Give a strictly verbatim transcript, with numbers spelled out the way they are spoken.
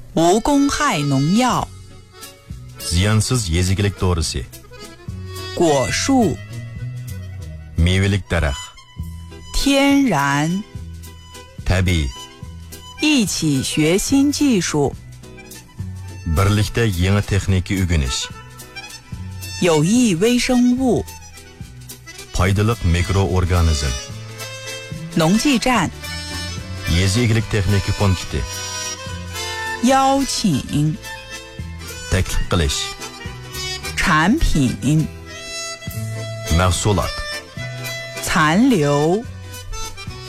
无公害农药。 Ziyansiz yezikilik doğrusu. 果树。 Meyvelik daraxt. 天然。 Tabiiy. 一起学新技术。 Birlikda yangi texnika o'rganish. 有益微生物。 Foydali mikroorganizm. 农技站。 Yezikilik texnika punkti. 邀请。 Taklif qilish. 产品。 Mahsulot. 残留。